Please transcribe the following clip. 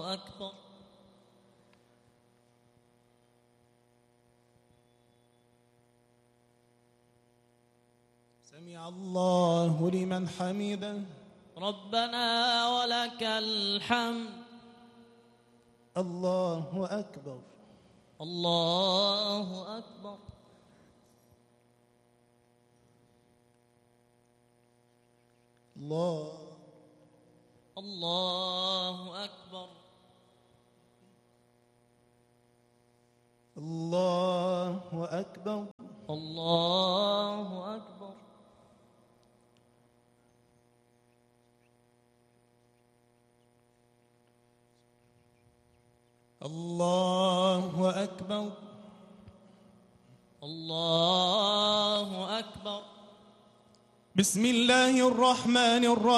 أكبر. سمع الله لمن حمده. ربنا ولك الحمد. الله أكبر. الله أكبر. الله أكبر. الله أكبر. الله أكبر. الله أكبر. الله أكبر. بسم الله الرحمن الرحيم.